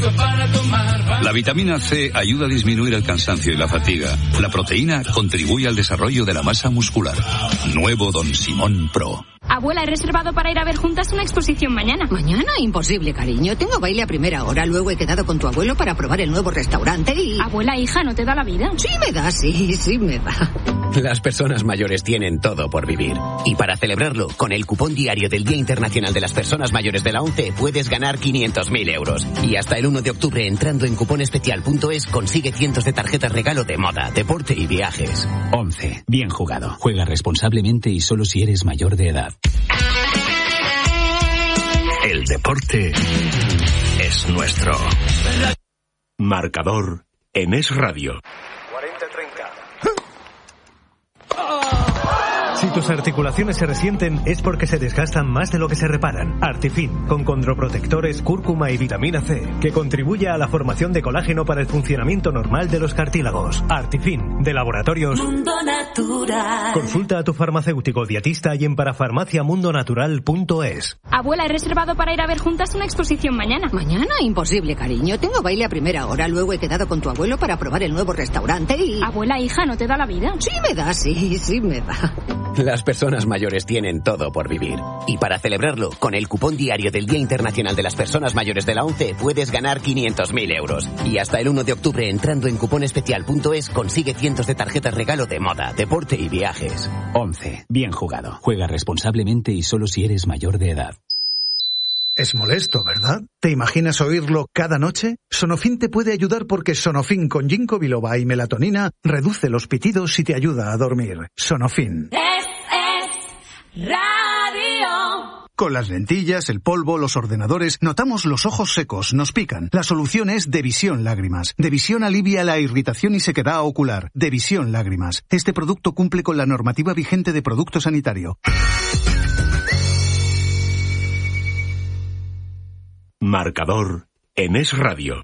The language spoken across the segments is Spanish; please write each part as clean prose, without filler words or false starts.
La vitamina C ayuda a disminuir el cansancio y la fatiga. La proteína contribuye al desarrollo de la masa muscular. Nuevo Don Simón Pro. Abuela, he reservado para ir a ver juntas una exposición mañana. ¿Mañana? Imposible, cariño. Tengo baile a primera hora. Luego he quedado con tu abuelo para probar el nuevo restaurante y... Abuela, hija, ¿no te da la vida? Sí me da, sí me da. Las personas mayores tienen todo por vivir. Y para celebrarlo, con el cupón diario del Día Internacional de las Personas Mayores de la ONCE, puedes ganar 500.000 euros. Y hasta el 1 de octubre, entrando en cuponespecial.es, consigue cientos de tarjetas regalo de moda, deporte y viajes. ONCE. Bien jugado. Juega responsablemente y solo si eres mayor de edad. El deporte es nuestro. Marcador en Es Radio. 40-30. Si tus articulaciones se resienten es porque se desgastan más de lo que se reparan. Artifin, con condroprotectores, cúrcuma y vitamina C, que contribuye a la formación de colágeno para el funcionamiento normal de los cartílagos. Artifin, de Laboratorios Mundo Natural. Consulta a tu farmacéutico dietista y en parafarmaciamundonatural.es. Abuela, he reservado para ir a ver juntas una exposición mañana. ¿Mañana? Imposible, cariño. Tengo baile a primera hora. Luego he quedado con tu abuelo para probar el nuevo restaurante y... Abuela, hija, ¿no te da la vida? Sí me da, sí me da. Las personas mayores tienen todo por vivir. Y para celebrarlo, con el cupón diario del Día Internacional de las Personas Mayores de la ONCE, puedes ganar 500.000 euros. Y hasta el 1 de octubre, entrando en cuponespecial.es, consigue cientos de tarjetas regalo de moda, deporte y viajes. ONCE. Bien jugado. Juega responsablemente y solo si eres mayor de edad. Es molesto, ¿verdad? ¿Te imaginas oírlo cada noche? Sonofin te puede ayudar porque Sonofin con ginkgo biloba y melatonina reduce los pitidos y te ayuda a dormir. Sonofin. Es Radio. Con las lentillas, el polvo, los ordenadores, notamos los ojos secos, nos pican. La solución es Devisión Lágrimas. Devisión alivia la irritación y sequedad ocular. Devisión Lágrimas. Este producto cumple con la normativa vigente de producto sanitario. Marcador en Es Radio.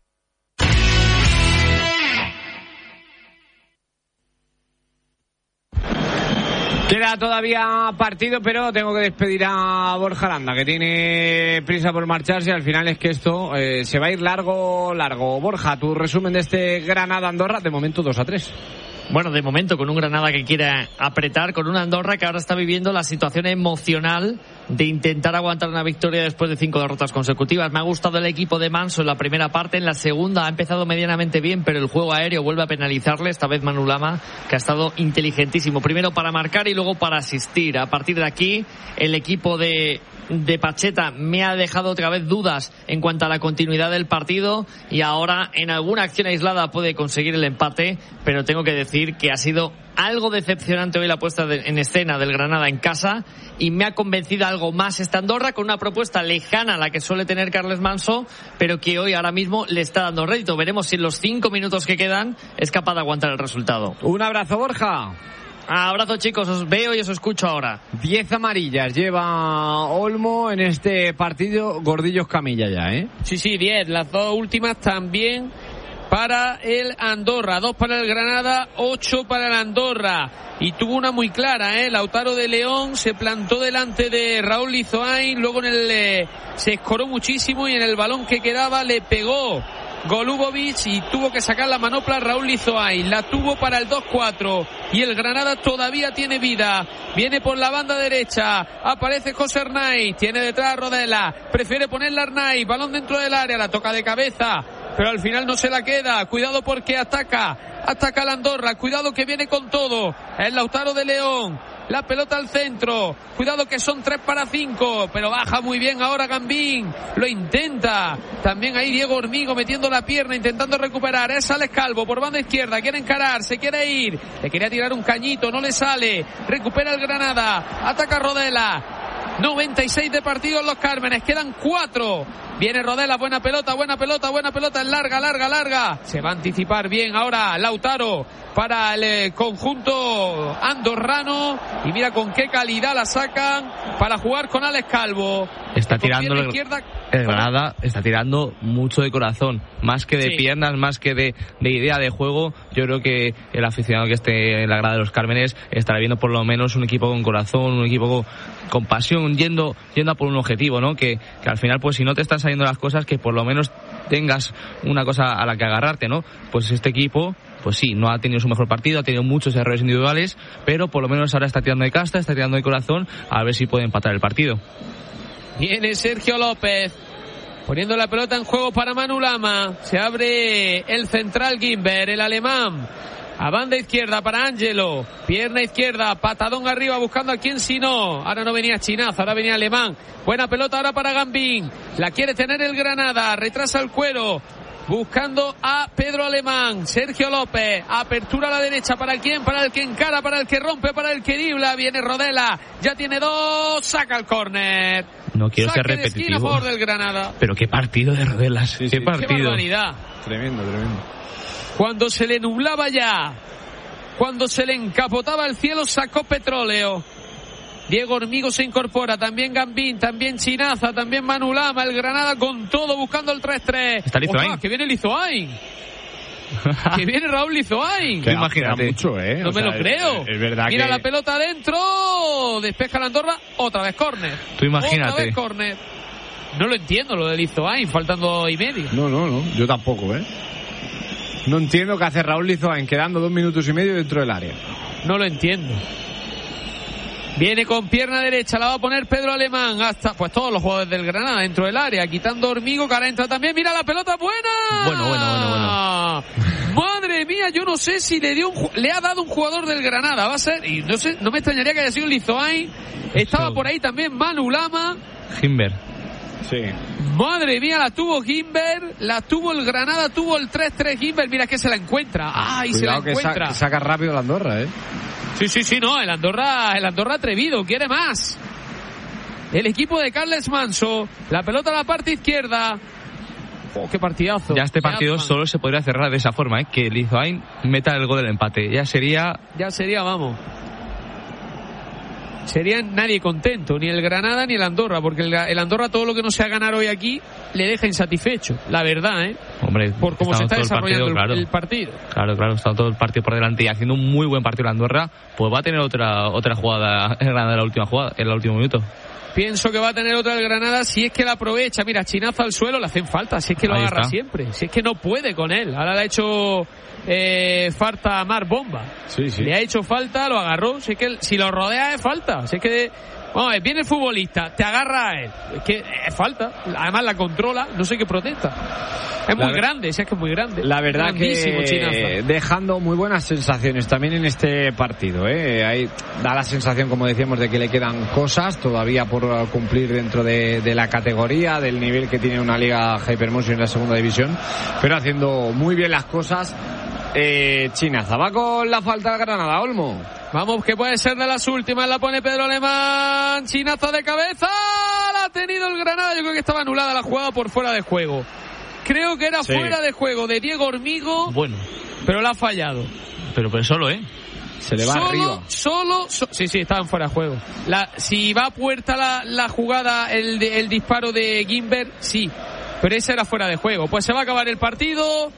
Queda todavía partido, pero tengo que despedir a Borja Aranda, que tiene prisa por marcharse. Al final es que esto se va a ir largo. Borja, tu resumen de este Granada-Andorra, de momento 2-3. Bueno, de momento con un Granada que quiere apretar, con un Andorra que ahora está viviendo la situación emocional de intentar aguantar una victoria después de 5 derrotas consecutivas. Me ha gustado el equipo de Manso en la primera parte, en la segunda ha empezado medianamente bien, pero el juego aéreo vuelve a penalizarle, esta vez Manu Lama, que ha estado inteligentísimo, primero para marcar y luego para asistir. A partir de aquí, el equipo de Pacheta me ha dejado otra vez dudas en cuanto a la continuidad del partido y ahora en alguna acción aislada puede conseguir el empate, pero tengo que decir que ha sido algo decepcionante hoy la puesta en escena del Granada en casa y me ha convencido algo más esta Andorra con una propuesta lejana a la que suele tener Carles Manso, pero que hoy ahora mismo le está dando rédito. Veremos si en los 5 minutos que quedan es capaz de aguantar el resultado. Un abrazo, Borja. Abrazo, chicos, os veo y os escucho ahora. 10 amarillas lleva Olmo en este partido. Gordillos Camilla ya, ¿eh? Sí, 10. Las dos últimas también para el Andorra. 2 para el Granada, 8 para el Andorra. Y tuvo una muy clara, ¿eh? Lautaro de León se plantó delante de Raúl Lizoain, luego se escoró muchísimo y en el balón que quedaba le pegó Golubovic y tuvo que sacar la manopla Raúl Lizoain. La tuvo para el 2-4 y el Granada todavía tiene vida. Viene por la banda derecha, aparece José Arnaiz, tiene detrás a Rodela, prefiere ponerla a Arnaiz, balón dentro del área, la toca de cabeza, pero al final no se la queda. Cuidado porque ataca la Andorra, cuidado que viene con todo el Lautaro de León. La pelota al centro, cuidado que son 3 para 5, pero baja muy bien ahora Gambín, lo intenta, también ahí Diego Hormigo metiendo la pierna, intentando recuperar, es Alex Calvo por banda izquierda, quiere encarar, se quiere ir, le quería tirar un cañito, no le sale, recupera el Granada, ataca Rodela, 96 de partido en Los Cármenes, quedan 4, viene Rodela, buena pelota, es larga, se va a anticipar bien ahora Lautaro para el conjunto andorrano y mira con qué calidad la sacan para jugar con Alex Calvo. Está tirando el Granada, está tirando mucho de corazón, más que de piernas, más que de idea de juego. Yo creo que el aficionado que esté en la grada de Los Cármenes estará viendo por lo menos un equipo con corazón, un equipo con pasión, yendo a por un objetivo, ¿no? Que al final, pues si no te están saliendo las cosas, que por lo menos tengas una cosa a la que agarrarte, ¿no? Pues este equipo, pues sí, no ha tenido su mejor partido, ha tenido muchos errores individuales, pero por lo menos ahora está tirando de casta, está tirando de corazón, a ver si puede empatar el partido. Viene Sergio López poniendo la pelota en juego para Manu Lama. Se abre el central Gimber, el alemán. A banda izquierda para Ángelo. Pierna izquierda, patadón arriba buscando a quien si no. Ahora no venía Chinazo, ahora venía Alemán. Buena pelota ahora para Gambín. La quiere tener el Granada. Retrasa el cuero. Buscando a Pedro Alemán. Sergio López. Apertura a la derecha. ¿Para quién? Para el que encara, para el que rompe, para el que dribla. Viene Rodela. Ya tiene 2. Saca el córner. No quiero Saque ser repetitivo. de esquina a favor del Granada. Pero qué partido de Rodelas. Sí, qué partido. Qué barbaridad. Tremendo. Cuando se le nublaba ya, cuando se le encapotaba el cielo, sacó petróleo. Diego Hormigo se incorpora, también Gambín, también Chinaza, también Manu Lama, el Granada con todo buscando el 3-3. Está Lizoain. Que viene Lizoain. Que viene Raúl Lizoain. Que imagínate. Mucho, No me lo creo. Es verdad. Mira que la pelota adentro, despeja la Andorra, otra vez córner. Tú imagínate. Otra vez córner. No lo entiendo lo de Lizoain, faltando y medio. No, yo tampoco, No entiendo qué hace Raúl Lizoain quedando 2 minutos y medio dentro del área. No lo entiendo. Viene con pierna derecha, la va a poner Pedro Alemán. Hasta, pues todos los jugadores del Granada dentro del área, quitando Hormigo, que ahora entra también. Mira la pelota buena. Bueno. Madre mía, yo no sé si le ha dado un jugador del Granada. Va a ser, y no sé, no me extrañaría que haya sido Lizoain. Estaba por ahí también Manu Lama. Gimber. Sí. Madre mía, la tuvo Gimber, la tuvo el Granada, tuvo el 3-3 Gimber. Mira que se la encuentra. ¡Ay, se la encuentra! Que saca rápido la Andorra, Sí, no, el Andorra atrevido, quiere más. El equipo de Carles Manso, la pelota a la parte izquierda. ¡Oh, qué partidazo! Ya este partido solo se podría cerrar de esa forma, que Lizoain meta el gol del empate. Ya sería, vamos. Sería nadie contento, ni el Granada ni el Andorra, porque el Andorra todo lo que no sea ganar hoy aquí le deja insatisfecho, la verdad, Hombre, por cómo se está desarrollando el partido. Claro, está todo el partido por delante y haciendo un muy buen partido el Andorra, pues va a tener otra jugada el Granada en el último minuto. Pienso que va a tener otra el Granada si es que la aprovecha. Mira, chinazo al suelo, le hacen falta, si es que lo agarra siempre, si es que no puede con él. Ahora le ha hecho falta a Mar Bomba. Sí. Le ha hecho falta, lo agarró. Si es que si lo rodea es falta. Si es que viene el futbolista, te agarra a él. Es que es falta. Además la controla, no sé qué protesta. Es muy grande, si es que es muy grande. La verdad que Chinazo. Dejando muy buenas sensaciones también en este partido. Ahí da la sensación, como decíamos, de que le quedan cosas todavía por cumplir dentro de la categoría, del nivel que tiene una liga Hypermotion en la segunda división, pero haciendo muy bien las cosas. Chinaza va con la falta de Granada, Olmo. Vamos, que puede ser de las últimas. La pone Pedro Alemán. Chinaza de cabeza. La ha tenido el Granada. Yo creo que estaba anulada la jugada por fuera de juego. Creo que era fuera de juego de Diego Hormigo. Bueno. Pero la ha fallado. Pero solo, Se le va arriba. Sí, estaba en fuera de juego. Si va a puerta la jugada, el disparo de Gimber, sí. Pero esa era fuera de juego. Pues se va a acabar el partido.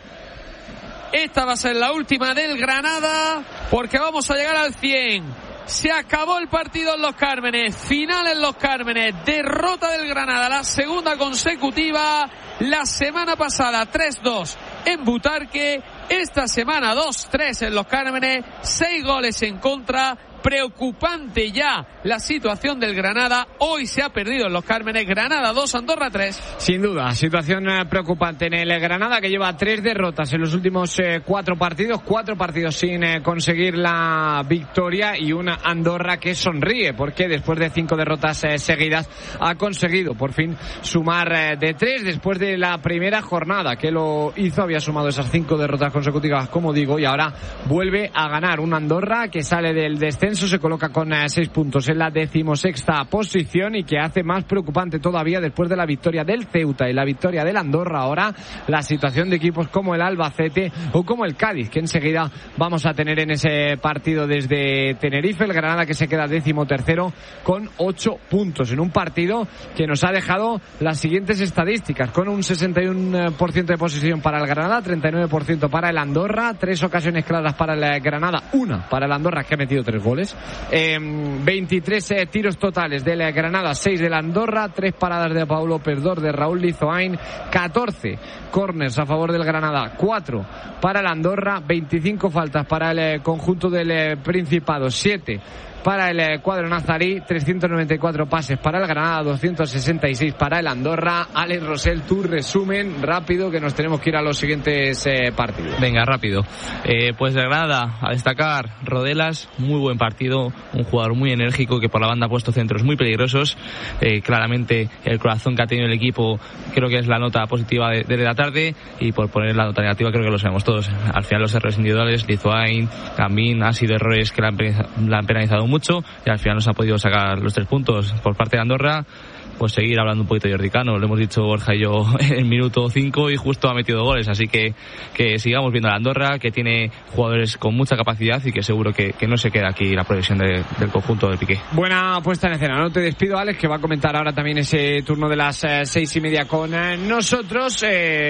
Esta va a ser la última del Granada, porque vamos a llegar al 100. Se acabó el partido en Los Cármenes, final en Los Cármenes, derrota del Granada, la segunda consecutiva. La semana pasada 3-2 en Butarque, esta semana 2-3 en Los Cármenes, 6 goles en contra. Preocupante ya la situación del Granada. Hoy se ha perdido en Los Cármenes. Granada 2, Andorra 3. Sin duda, situación preocupante en el Granada, que lleva 3 derrotas en los últimos 4 partidos sin conseguir la victoria, y una Andorra que sonríe porque después de 5 derrotas seguidas ha conseguido por fin sumar de 3 después de la primera jornada que lo hizo. Había sumado esas 5 derrotas consecutivas, como digo, y ahora vuelve a ganar. Una Andorra que sale del descenso, se coloca con 6 puntos en la 16ª posición, y que hace más preocupante todavía después de la victoria del Ceuta y la victoria del Andorra ahora la situación de equipos como el Albacete o como el Cádiz, que enseguida vamos a tener en ese partido desde Tenerife. El Granada que se queda 13º con 8 puntos en un partido que nos ha dejado las siguientes estadísticas, con un 61% de posesión para el Granada, 39% para el Andorra, 3 ocasiones claras para el Granada, una para el Andorra, que ha metido 3 goles. goles. 23 tiros totales de la Granada, 6 de la Andorra, 3 paradas de Pau López, 2 de Raúl Lizoain, 14 córners a favor del Granada, 4 para la Andorra, 25 faltas para el conjunto del Principado, 7 para el cuadro nazarí, 394 pases para el Granada, 266 para el Andorra. Alex Rosell, tu resumen rápido, que nos tenemos que ir a los siguientes partidos. Venga, rápido. Pues de Granada, a destacar Rodelas, muy buen partido, un jugador muy enérgico que por la banda ha puesto centros muy peligrosos. Claramente el corazón que ha tenido el equipo creo que es la nota positiva de la tarde, y por poner la nota negativa creo que lo sabemos todos. Al final los errores individuales, Lizoain, Gamín, han sido errores que la han penalizado mucho, y al final nos ha podido sacar los 3 puntos. Por parte de Andorra, pues seguir hablando un poquito de Jordi Cano. Lo hemos dicho Borja y yo en minuto 5 y justo ha metido goles, así que sigamos viendo a la Andorra, que tiene jugadores con mucha capacidad y que seguro que no se queda aquí la progresión del conjunto de Piqué. Buena puesta en escena. No te despido, Alex, que va a comentar ahora también ese turno de las 6:30 con nosotros.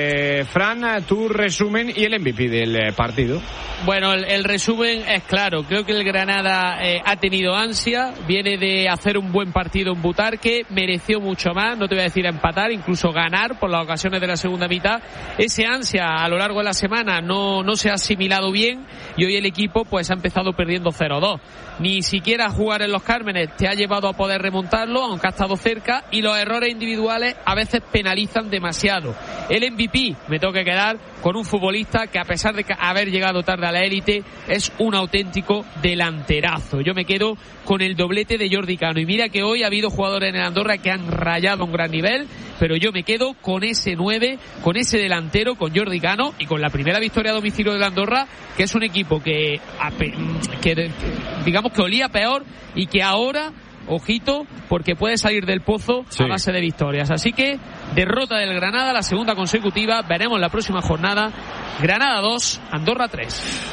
Fran, tu resumen y el MVP del partido. Bueno, el resumen es claro. Creo que el Granada ha tenido ansia, viene de hacer un buen partido en Butarque, mereció mucho más, no te voy a decir empatar, incluso ganar por las ocasiones de la segunda mitad. Ese ansia a lo largo de la semana no se ha asimilado bien, y hoy el equipo pues ha empezado perdiendo 0-2. Ni siquiera jugar en los Cármenes te ha llevado a poder remontarlo, aunque ha estado cerca, y los errores individuales a veces penalizan demasiado. El MVP me tengo que quedar con un futbolista que, a pesar de haber llegado tarde a la élite, es un auténtico delanterazo. Yo me quedo con el doblete de Jordi Cano, y mira que hoy ha habido jugadores en el Andorra que han rayado a un gran nivel, pero yo me quedo con ese 9, con ese delantero, con Jordi Cano, y con la primera victoria a domicilio de la Andorra, que es un equipo que digamos que olía peor, y que ahora, ojito, porque puede salir del pozo a base de victorias. Así que derrota del Granada, la segunda consecutiva. Veremos la próxima jornada. Granada 2, Andorra 3.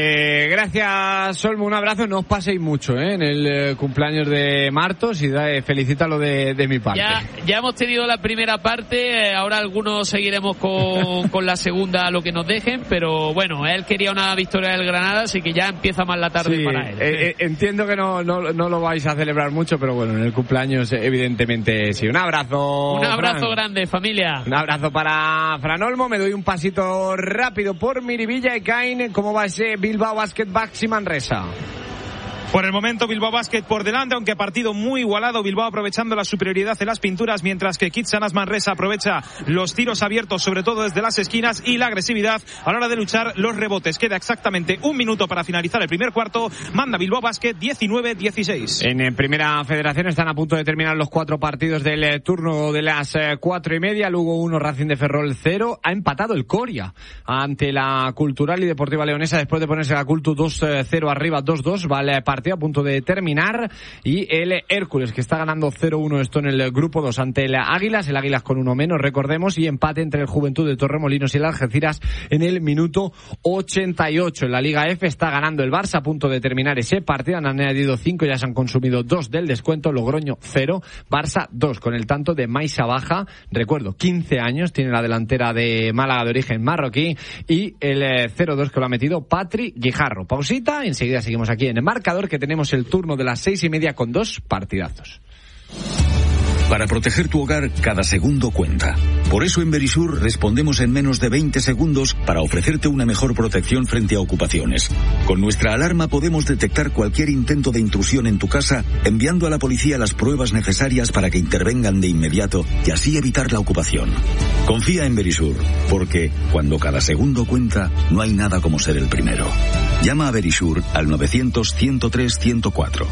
Gracias, Olmo, un abrazo. No os paséis mucho en el cumpleaños de Martos, y felicítalo de mi parte. Ya hemos tenido la primera parte, ahora algunos seguiremos con la segunda, lo que nos dejen, pero bueno, él quería una victoria del Granada, así que ya empieza más la tarde para él. Entiendo que no lo vais a celebrar mucho, pero bueno, en el cumpleaños evidentemente sí. Un abrazo. Un abrazo Fran. grande, familia. Un abrazo para Fran Olmo. Me doy un pasito rápido por Miribilla y Cain. ¿Cómo va ese Bilbao Basket Baxi Manresa? Por el momento Bilbao Basket por delante, aunque partido muy igualado. Bilbao aprovechando la superioridad en las pinturas, mientras que Kitsanas Manresa aprovecha los tiros abiertos, sobre todo desde las esquinas, y la agresividad a la hora de luchar los rebotes. Queda exactamente un minuto para finalizar el primer cuarto. Manda Bilbao Basket 19-16. En Primera Federación están a punto de terminar los 4 partidos del turno de las 4:30. Lugo 1, Racing de Ferrol 0. Ha empatado el Coria ante la Cultural y Deportiva Leonesa, después de ponerse la Cultu 2-0 arriba, 2-2. Vale, partido a punto de terminar, y el Hércules, que está ganando 0-1 esto en el grupo 2 ante el Águilas con 1 menos, recordemos, y empate entre el Juventud de Torremolinos y el Algeciras en el minuto 88. En la Liga F está ganando el Barça, a punto de terminar ese partido, han añadido 5, ya se han consumido 2 del descuento. Logroño 0, Barça 2, con el tanto de Maisa Baja, recuerdo, 15 años, tiene la delantera de Málaga de origen marroquí, y el 0-2 que lo ha metido Patri Guijarro. Pausita, enseguida seguimos aquí en el marcador, que tenemos el turno de las 6:30 con 2 partidazos. Para proteger tu hogar, cada segundo cuenta. Por eso en Verisur respondemos en menos de 20 segundos para ofrecerte una mejor protección frente a ocupaciones. Con nuestra alarma podemos detectar cualquier intento de intrusión en tu casa, enviando a la policía las pruebas necesarias para que intervengan de inmediato y así evitar la ocupación. Confía en Verisur, porque cuando cada segundo cuenta, no hay nada como ser el primero. Llama a Verisur al 900-103-104.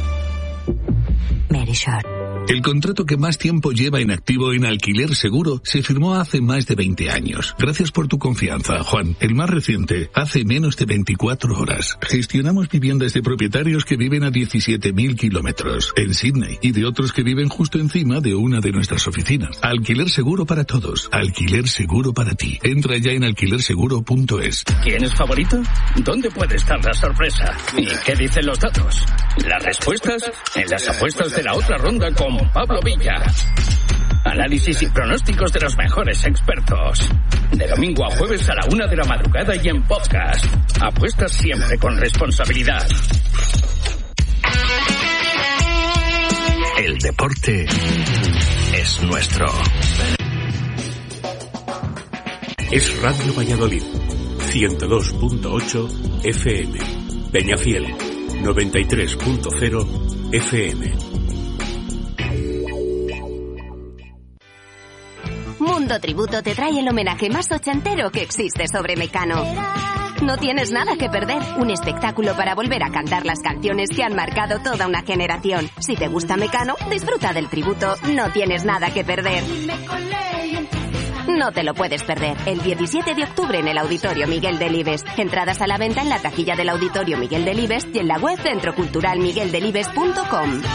Verisur. El contrato que más tiempo lleva en activo en Alquiler Seguro se firmó hace más de 20 años. Gracias por tu confianza, Juan. El más reciente, hace menos de 24 horas. Gestionamos viviendas de propietarios que viven a 17.000 kilómetros en Sydney y de otros que viven justo encima de una de nuestras oficinas. Alquiler Seguro para todos. Alquiler Seguro para ti. Entra ya en alquilerseguro.es. ¿Quién es favorito? ¿Dónde puede estar la sorpresa? ¿Y qué dicen los datos? Las respuestas en las apuestas de la otra ronda con Pablo Villa. Análisis y pronósticos de los mejores expertos. De domingo a jueves a la 1 de la madrugada y en podcast. Apuestas siempre con responsabilidad. deporte es nuestro. Es Radio Valladolid, 102.8 FM. Peñafiel, 93.0 FM. Mundo Tributo te trae el homenaje más ochentero que existe sobre Mecano. No tienes nada que perder. Un espectáculo para volver a cantar las canciones que han marcado toda una generación. Si te gusta Mecano, disfruta del tributo. No tienes nada que perder. No te lo puedes perder. El 17 de octubre en el Auditorio Miguel Delibes. Entradas a la venta en la taquilla del Auditorio Miguel Delibes y en la web centroculturalmigueldelibes.com.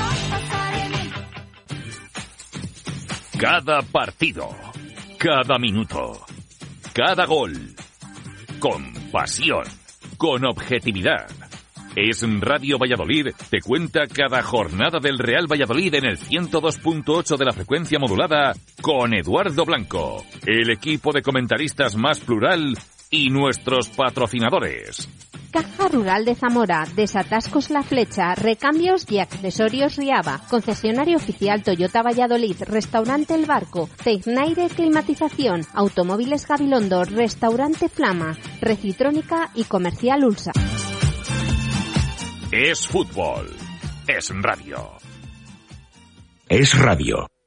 Cada partido, cada minuto, cada gol. Con pasión, con objetividad. Es Radio Valladolid, te cuenta cada jornada del Real Valladolid en el 102.8 de la frecuencia modulada con Eduardo Blanco, el equipo de comentaristas más plural y nuestros patrocinadores. Caja Rural de Zamora, Desatascos La Flecha, Recambios y Accesorios Riaba, concesionario oficial Toyota Valladolid, Restaurante El Barco, Tecnaire Climatización, Automóviles Gabilondo, Restaurante Flama, Recitrónica y Comercial Ulsa. Es fútbol, es radio. Es radio.